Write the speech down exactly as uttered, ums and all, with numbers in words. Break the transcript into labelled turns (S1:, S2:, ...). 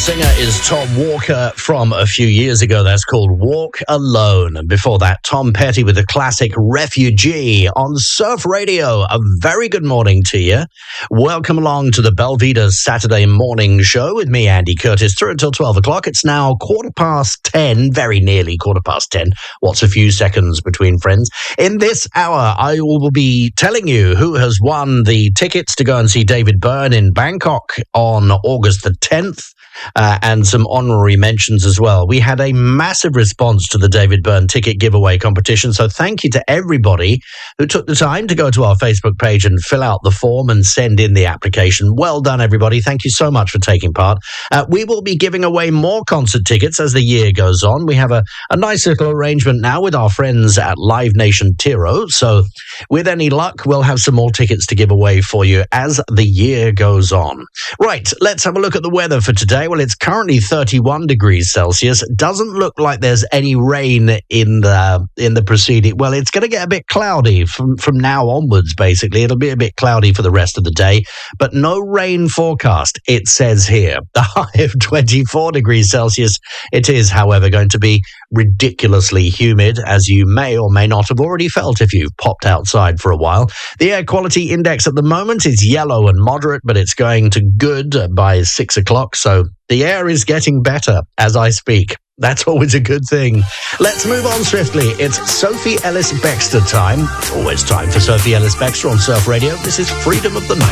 S1: singer is Tom Walker from a few years ago. That's called Walk Alone. And before that, Tom Petty with the classic Refugee on Surf Radio. A very good morning to you. Welcome along to the Belvedere Saturday morning show with me, Andy Curtis, through until twelve o'clock. It's now quarter past ten, very nearly quarter past ten. What's a few seconds between friends? In this hour, I will be telling you who has won the tickets to go and see David Byrne in Bangkok on August the tenth. Uh, and some honorary mentions as well. We had a massive response to the David Byrne ticket giveaway competition, so thank you to everybody who took the time to go to our Facebook page and fill out the form and send in the application. Well done, everybody. Thank you so much for taking part. Uh, we will be giving away more concert tickets as the year goes on. We have a, a nice little arrangement now with our friends at Live Nation Tiro, so with any luck, we'll have some more tickets to give away for you as the year goes on. Right, let's have a look at the weather for today. Well, it's currently thirty-one degrees Celsius. Doesn't look like there's any rain in the in the proceeding. Well, it's going to get a bit cloudy from, from now onwards, basically. It'll be a bit cloudy for the rest of the day, but no rain forecast, it says here. The high of twenty-four degrees Celsius. It is, however, going to be ridiculously humid, as you may or may not have already felt if you've popped outside for a while. The air quality index at the moment is yellow and moderate, but it's going to good by six o'clock, so the air is getting better as I speak. That's always a good thing. Let's move on swiftly. It's Sophie Ellis-Bextor time. It's always time for Sophie Ellis-Bextor on Surf Radio. This is Freedom of the Night.